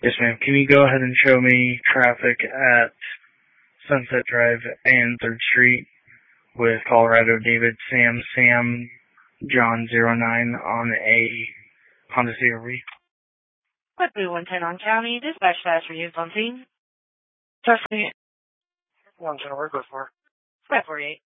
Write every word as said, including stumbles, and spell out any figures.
Yes, ma'am. Can you go ahead and show me traffic at Sunset Drive and third Street with Colorado David Sam Sam John zero nine on a Honda C R V? What Blue one ten on County, dispatch fast for use on scene. Testing. one ten, where go for? five forty-eight.